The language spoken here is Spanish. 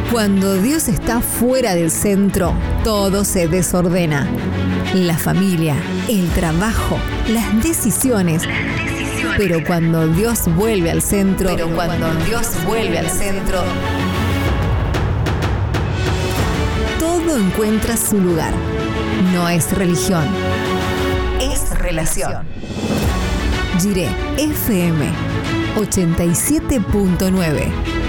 Cuando Dios está fuera del centro, todo se desordena. La familia, el trabajo, las decisiones. Pero cuando Dios vuelve al centro, todo encuentra su lugar. No es religión, es relación. Jiré FM 87.9.